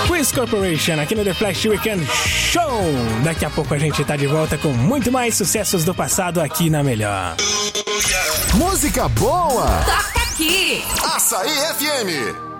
Quiz Corporation aqui no The Flash Weekend Show. Daqui a pouco a gente tá de volta com muito mais sucessos do passado aqui na Melhor. Música boa! Toca aqui! Açaí FM!